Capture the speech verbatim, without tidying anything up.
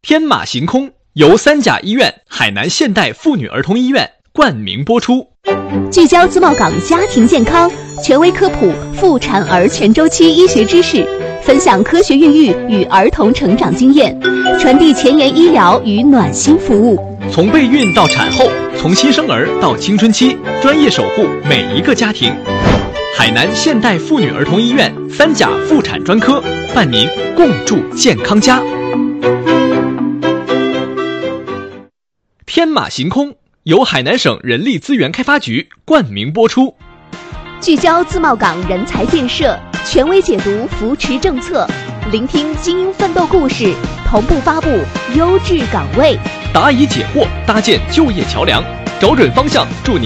天马行空由三甲医院海南现代妇女儿童医院冠名播出， 聚焦自贸港家庭健康，权威科普妇产儿全周期医学知识，分享科学孕育与儿童成长经验，传递前沿医疗与暖心服务。 从备孕到产后，从新生儿到青春期，专业守护每一个家庭。海南现代妇女儿童医院三甲妇产专科伴您共筑健康家。天马行空由海南省人力资源开发局冠名播出， 聚焦自贸港人才建设，权威解读扶持政策，聆听精英奋斗故事，同步发布优质岗位， 答疑解惑，搭建就业桥梁，找准方向，助您